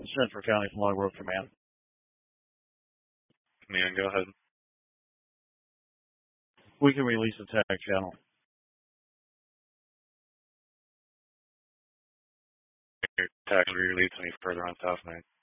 Central County Log Road Command. Command, go ahead. We can release the tag channel. Your tax will be released any further on South Main.